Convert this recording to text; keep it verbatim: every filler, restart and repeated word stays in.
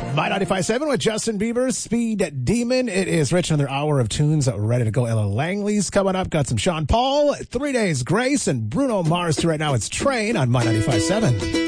My ninety-five point seven with Justin Bieber, Speed Demon. It is Rich, another hour of tunes ready to go. Ella Langley's coming up. Got some Sean Paul, Three Days Grace, and Bruno Mars. To right now, it's Train on My ninety-five point seven.